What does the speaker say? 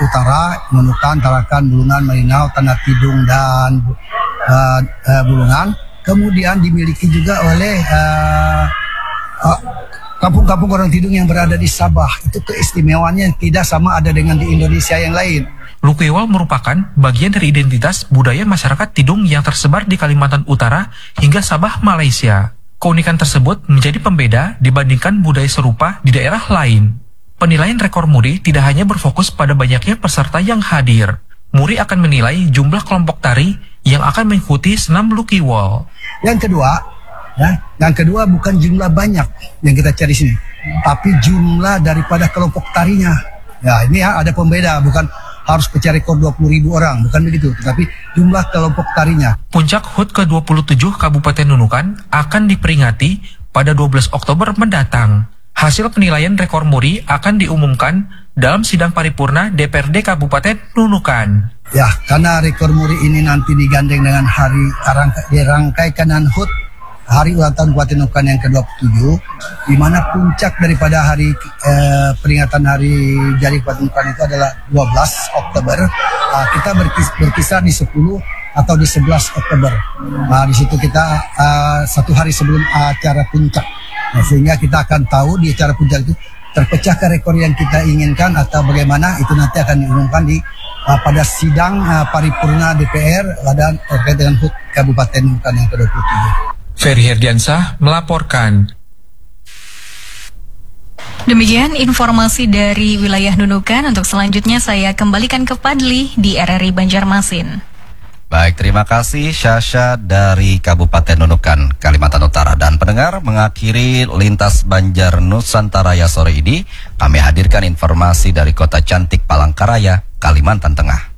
Utara, Nunukan, Tarakan, Bulungan, Malinau, Tanah Tidung, dan Bulungan. Kemudian dimiliki juga oleh kampung-kampung orang Tidung yang berada di Sabah. Itu keistimewaannya yang tidak sama ada dengan di Indonesia yang lain. Lukiwal merupakan bagian dari identitas budaya masyarakat Tidung yang tersebar di Kalimantan Utara hingga Sabah, Malaysia. Keunikan tersebut menjadi pembeda dibandingkan budaya serupa di daerah lain. Penilaian rekor Muri tidak hanya berfokus pada banyaknya peserta yang hadir. Muri akan menilai jumlah kelompok tari yang akan mengikuti senam Lukiwal. Yang kedua bukan jumlah banyak yang kita cari sini, tapi jumlah daripada kelompok tarinya. Ya, ini ada pembeda, bukan harus pecah rekor 20.000 orang, bukan begitu, tetapi jumlah kelompok tarinya. Puncak HUT ke-27 Kabupaten Nunukan akan diperingati pada 12 Oktober mendatang. Hasil penilaian rekor Muri akan diumumkan dalam sidang paripurna DPRD Kabupaten Nunukan. Ya, karena rekor Muri ini nanti digandeng dengan dirangkaikan dengan HUT Hari Ulang Tahun Kabupaten Nunukan yang ke-27, di mana puncak daripada hari peringatan Hari Jadi Kabupaten Nunukan itu adalah 12 Oktober. Kita berkisar di 10 atau di 11 Oktober. Di situ kita satu hari sebelum acara puncak. Sehingga kita akan tahu di acara puncak itu terpecahkah rekor yang kita inginkan atau bagaimana, itu nanti akan diumumkan pada sidang paripurna DPR dan terkait dengan HUT Kabupaten Nunukan yang ke-27. Ferry Herdiansah melaporkan. Demikian informasi dari wilayah Nunukan. Untuk selanjutnya saya kembalikan ke Padli di RRI Banjarmasin. Baik, terima kasih Syasha dari Kabupaten Nunukan, Kalimantan Utara. Dan pendengar, mengakhiri Lintas Banjar Nusantara sore ini, kami hadirkan informasi dari Kota Cantik Palangkaraya, Kalimantan Tengah.